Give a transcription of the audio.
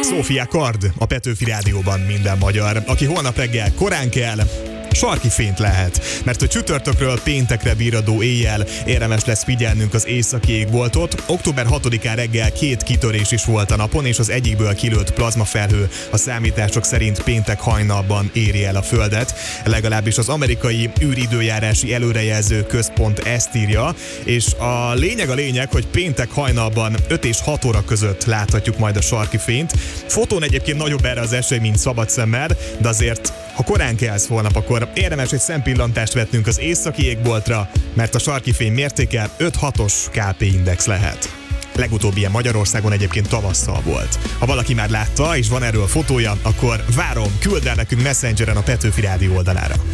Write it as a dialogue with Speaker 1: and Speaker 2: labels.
Speaker 1: Zsófia Kard a Petőfi Rádióban minden magyar, aki holnap reggel korán kell, sarki fényt lehet, mert a csütörtökről péntekre virradó éjjel érdemes lesz figyelnünk az északi égboltot. Október 6-án reggel 2 kitörés is volt a napon, és az egyikből kilőtt plazmafelhő a számítások szerint péntek hajnalban éri el a Földet. Legalábbis az amerikai űridőjárási előrejelző központ ezt írja, és a lényeg, hogy péntek hajnalban 5 és 6 óra között láthatjuk majd a sarki fényt. Fotón egyébként nagyobb erre az esély, mint szabad szemmel, de azért, ha korán kelsz holnap, akkor érdemes egy szempillantást vetnünk az északi égboltra, mert a sarki fény mértéke 5-6-os KP index lehet. Legutóbbi ilyen Magyarországon egyébként tavasszal volt. Ha valaki már látta, és van erről fotója, akkor várom, küld el nekünk Messengeren a Petőfi Rádió oldalára.